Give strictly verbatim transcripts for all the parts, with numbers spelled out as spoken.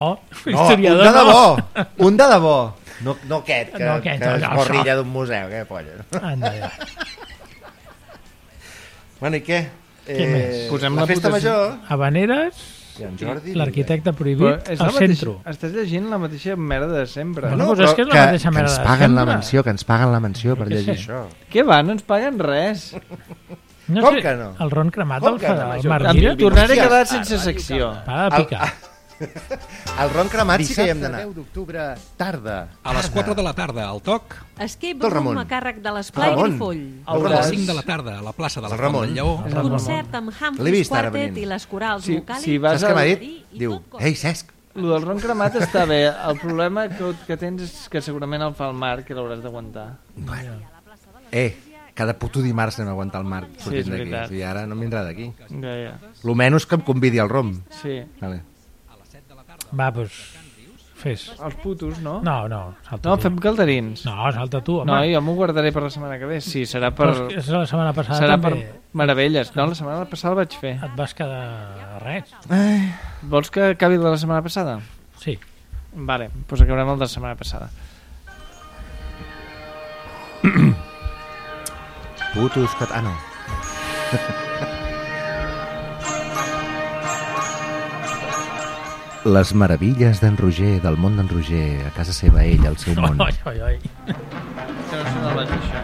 Oh, no, un de debò, un de debò. No, no aquest, que, no aquest, que és no, morrilla d'un museu, que polla. Anda, ja. Bueno, i què? Què eh, més? Posem la la festa votació. major... Habaneres, I en Jordi... l'arquitecte Però prohibit, és al la mateixa, centre. estàs llegint la mateixa merda de sempre. Bueno, No, doncs però és que és la que, mateixa que merda ens de paguen la sempre. menció, que ens paguen la menció per Jo què llegir sé. això. Què va? No ens paguen res. No Com sé, que no? el ron cremat Com el que fa no, el Major? Marc Em Mira. tornaré a quedar Hòsties. sense secció. Para de picar. El ron cremat sí que hi hem d'anar. deu d'octubre, tarda. A les quatre de la tarda, al toc. Escape Del Ramon. Room a càrrec de l'Esplai Ramon. Grifoll. A les Hauràs... cinc de la tarda, a la plaça de la El Font Ramon. del Lleó. És el Ramon. Concert amb L'he Humphreys vist ara Quartet venint. i les corals Si- vocàlics. si vas Saps què m'ha al- dit? I Diu, tot com- ei, Cesc, Lo del ron cremat està bé. El problema que, que tens és que segurament el fa el Marc i l'hauràs d'aguantar. bueno, eh, cada puto dimarts anem a aguantar el Marc Sí, és sortint d'aquí. veritat. I ara no em vindrà d'aquí. Ja, ja. Lo menys que em convidi al rom. Sí. Vale. Va, doncs, fes. Els putos, no? No, no, salta No, tu. fem calderins. No, salta tu, home. No, jo m'ho guardaré per la setmana que ve. Sí, serà per... Però és que és la setmana passada Serà també per meravelles. No, la setmana passada el vaig fer. et vas quedar a res. Vols que acabi de la setmana passada? Sí. Vale, doncs acabarem el de la setmana passada. Putos cat... Ah, no. Les meravilles d'en Roger, del món d'en Roger, a casa seva, ell, al seu món. Oi, oi, oi. Que no se me'l vaig deixar.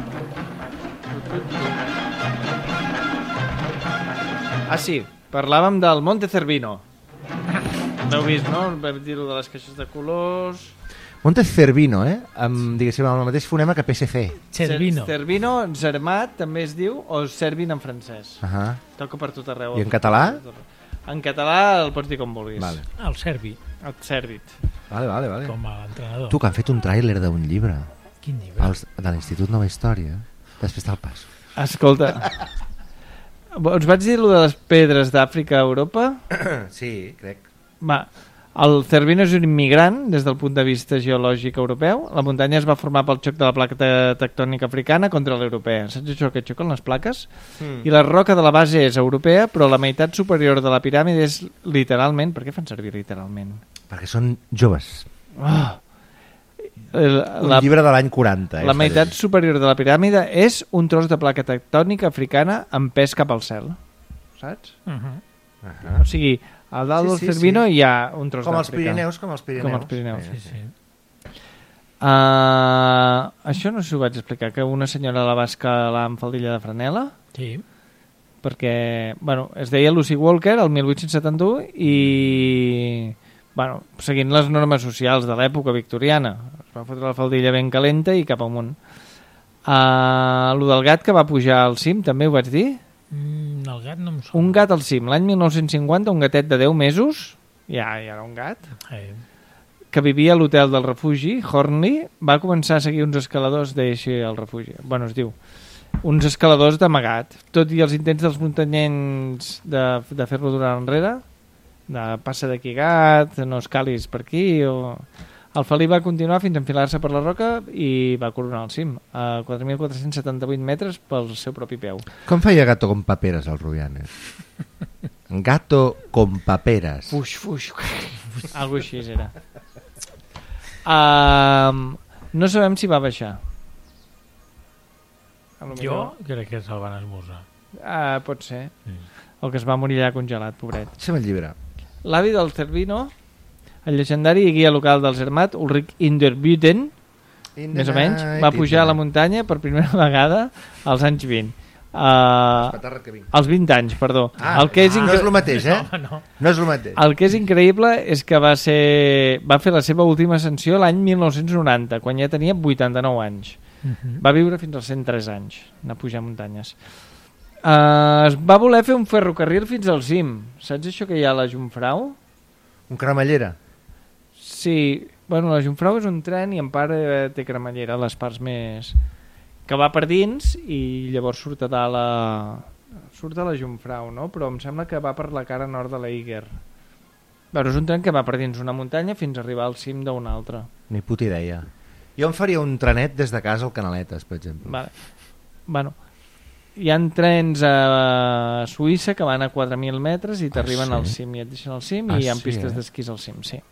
Ah, sí, parlàvem del Monte Cervino. L'heu vist, no? Vam dir-ho de les caixes de colors... Monte Cervino, eh? Amb, diguéssim, amb el mateix fonema que P S C. Cervino. Cervino, Zermat, també es diu, o Cervin en francès. Uh -huh. Toca per tot arreu. I en català? En català el pots dir com vulguis. Vale. El Servi, Et servit. Vale, vale, vale. com a entrenador. Tu, que han fet un tràiler d'un llibre. Quin llibre? Els, de l'Institut Nova Història. Després te'l passo. Escolta, us vaig dir allò de les pedres d'Àfrica a Europa? Sí, crec. Va, el Cervino és un immigrant des del punt de vista geològic europeu. La muntanya es va formar pel xoc de la placa te- tectònica africana contra l'europea. Saps això que xoquen les plaques? Mm. I la roca de la base és europea, però la meitat superior de la piràmide és literalment... Per què fan servir literalment? Perquè són joves. Oh. La, Un la, llibre de l'any quaranta. Eh, la està meitat bé. superior de la piràmide és un tros de placa tectònica africana amb pes cap al cel. Saps? Uh -huh. Uh-huh. O sigui, al dalt Sí, del sí, Cervino sí. hi ha un tros Com els d'Àfrica. Pirineus, com els Pirineus. Com els Pirineus. Sí, sí. Uh, això no s'ho vaig explicar, que una senyora la va escalar amb faldilla de franela, Sí. perquè, bueno, es deia Lucy Walker el mil vuit-cents setanta-u i, bueno, seguint les normes socials de l'època victoriana. Es va fotre la faldilla ben calenta i cap amunt. Uh, lo del gat que va pujar al cim, també ho vaig dir? Mm, el gat no em sona. Un gat al cim, l'any mil nou-cents cinquanta, un gatet de deu mesos, ja, ja era un gat, Eh, que vivia a l'hotel del refugi, Hornley, va començar a seguir uns escaladors d'eixir al refugi. Bueno, es diu, uns escaladors d'amagat. Tot i els intents dels muntanyens de, de fer-lo durar enrere, de passa d'aquí gat, no escalis per aquí, o... El felí va continuar fins a enfilar-se per la roca i va coronar el cim, a quatre mil quatre-cents setanta-vuit metres pel seu propi peu. Com feia Gato con paperes, el Rubianes? Gato con paperes. Fuix, fuix. Algo així era. Uh, no sabem si va baixar. A lo jo millor. crec que se'l van esmorzar. Uh, pot ser. Sí. O que es va morir allà congelat, pobret. Deixa'm el llibre. L'avi del Cervino, el llegendari guia local del Zermatt, Ulrich Inderbüten, més o menys, va pujar a la muntanya per primera vegada als anys vint. Uh, als vint anys, perdó. Ah, el que és no incre... és el mateix, eh? No, no. No és el mateix. El que és increïble és que va ser va fer la seva última ascensió l'any mil nou-cents noranta, quan ja tenia vuitanta-nou anys. Uh -huh. Va viure fins als cent tres anys, anar a pujar muntanyes. Uh, es va voler fer un ferrocarril fins al cim. Saps això que hi ha a la Jungfrau? Un cremallera. Sí, bueno, la Jungfrau és un tren i en part eh, té cremallera, les parts més... que va per dins i llavors surt a dalt a... surt a la Jungfrau, no? Però em sembla que va per la cara nord de la Iger. Bueno, és un tren que va per dins una muntanya fins a arribar al cim d'una altra. Ni puta idea. Jo em faria un trenet des de casa al Canaletes, per exemple. Vale. Bueno, hi ha trens a Suïssa que van a quatre mil metres i t'arriben sí? al cim i et deixen al cim Ah, i hi ha sí, pistes eh? d'esquís al cim, sí.